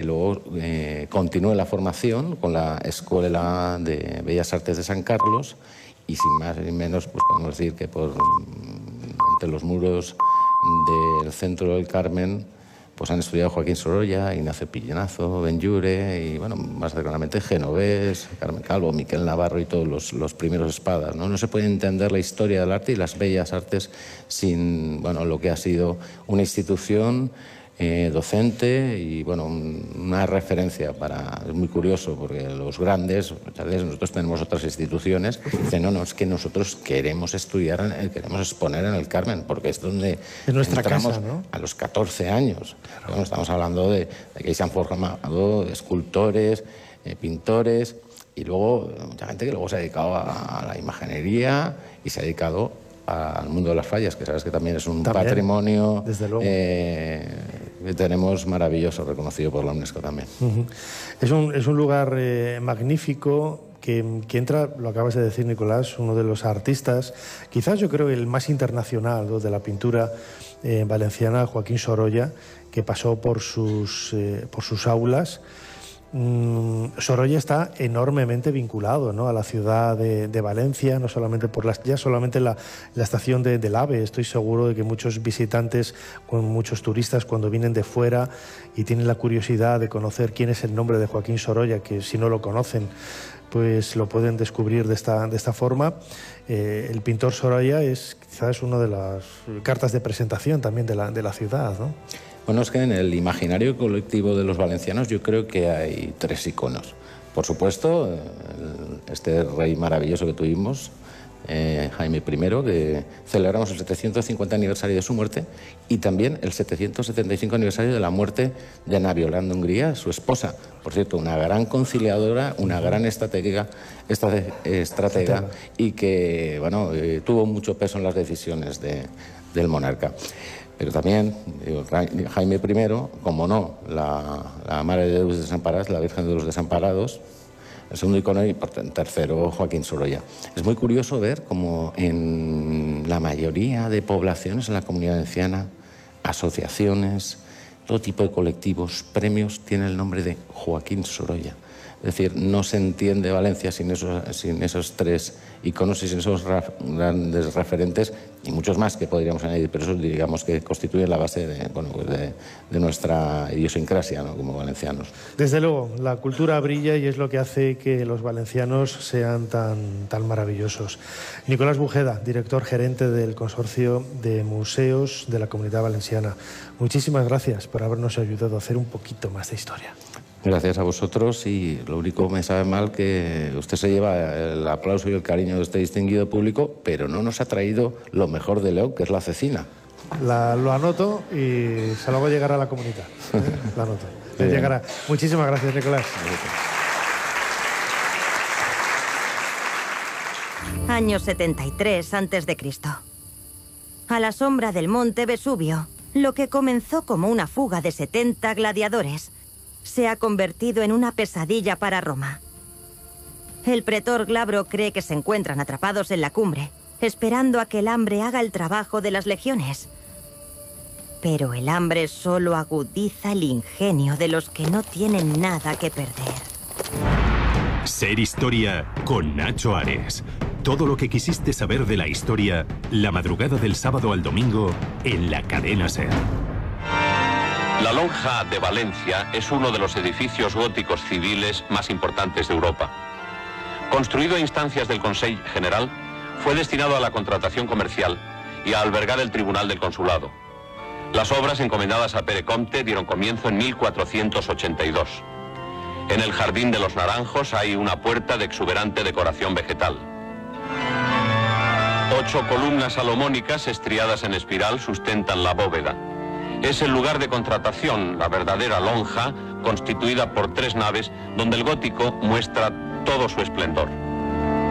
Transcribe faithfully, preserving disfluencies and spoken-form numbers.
luego eh, continué la formación con la Escuela de Bellas Artes de San Carlos y sin más ni menos pues podemos decir que por entre los muros del centro del Carmen pues han estudiado Joaquín Sorolla, Ignacio Pillenazo, Benlliure y bueno, más cercanamente Genovés, Carmen Calvo, Miquel Navarro y todos los, los primeros espadas, ¿no? No se puede entender la historia del arte y las bellas artes sin bueno, lo que ha sido una institución Eh, docente y bueno, un, una referencia para... Es muy curioso porque los grandes, muchas veces nosotros tenemos otras instituciones, dicen, no, no, es que nosotros queremos estudiar, queremos exponer en el Carmen, porque es donde es nuestra entramos casa, ¿no? A los catorce años. Claro. Bueno, estamos hablando de, de que se han formado escultores, eh, pintores y luego mucha gente que luego se ha dedicado a, a la imaginería y se ha dedicado al mundo de las fallas, que sabes que también es un también, patrimonio desde luego. Eh, que tenemos maravilloso, reconocido por la UNESCO también. Uh-huh. Es un, es un lugar eh, magnífico que, que entra, lo acabas de decir Nicolás, uno de los artistas, quizás yo creo el más internacional, ¿no?, de la pintura eh, valenciana, Joaquín Sorolla, que pasó por sus, eh, por sus aulas. Mm, Sorolla está enormemente vinculado, ¿no?, a la ciudad de, de Valencia, no solamente por las, ya solamente la, la estación de, del AVE. Estoy seguro de que muchos visitantes, con muchos turistas, cuando vienen de fuera y tienen la curiosidad de conocer quién es el nombre de Joaquín Sorolla, que si no lo conocen, pues lo pueden descubrir de esta, de esta forma. Eh, el pintor Sorolla es quizás una de las cartas de presentación también de la, de la ciudad, ¿no? Bueno, es que en el imaginario colectivo de los valencianos yo creo que hay tres iconos. Por supuesto, el, este rey maravilloso que tuvimos, eh, Jaime primero, que celebramos el setecientos cincuenta aniversario de su muerte y también el setecientos setenta y cinco aniversario de la muerte de Ana Violanda Hungría, su esposa. Por cierto, una gran conciliadora, una gran estratega, estratega y que bueno, eh, tuvo mucho peso en las decisiones de, del monarca. Pero también digo, Jaime primero, como no, la, la Madre de los Desamparados, la Virgen de los Desamparados, el segundo icono y por tercero Joaquín Sorolla. Es muy curioso ver cómo en la mayoría de poblaciones en la Comunidad Valenciana, asociaciones, todo tipo de colectivos, premios, tienen el nombre de Joaquín Sorolla. Es decir, no se entiende Valencia sin esos, sin esos tres iconos y sin esos raf, grandes referentes y muchos más que podríamos añadir, pero eso digamos que constituye la base de, bueno, pues de, de nuestra idiosincrasia, ¿no?, como valencianos. Desde luego, la cultura brilla y es lo que hace que los valencianos sean tan, tan maravillosos. Nicolás Bujeda, director gerente del Consorcio de Museos de la Comunidad Valenciana. Muchísimas gracias por habernos ayudado a hacer un poquito más de historia. Gracias a vosotros y lo único me sabe mal que usted se lleva el aplauso y el cariño de este distinguido público, pero no nos ha traído lo mejor de León, que es la cecina. La, lo anoto y se lo hago llegar a la comunidad. ¿eh? Lo anoto. Llegará. Muchísimas gracias, Nicolás. Año setenta y tres antes de Cristo. A la sombra del monte Vesubio, lo que comenzó como una fuga de setenta gladiadores se ha convertido en una pesadilla para Roma. El pretor Glabro cree que se encuentran atrapados en la cumbre, esperando a que el hambre haga el trabajo de las legiones. Pero el hambre solo agudiza el ingenio de los que no tienen nada que perder. Ser Historia con Nacho Ares. Todo lo que quisiste saber de la historia, la madrugada del sábado al domingo en la cadena SER. La Lonja de Valencia es uno de los edificios góticos civiles más importantes de Europa. Construido a instancias del Consell General, fue destinado a la contratación comercial y a albergar el Tribunal del Consulado. Las obras encomendadas a Pere Comte dieron comienzo en mil cuatrocientos ochenta y dos. En el Jardín de los Naranjos hay una puerta de exuberante decoración vegetal. Ocho columnas salomónicas estriadas en espiral sustentan la bóveda. Es el lugar de contratación, la verdadera lonja, constituida por tres naves, donde el gótico muestra todo su esplendor.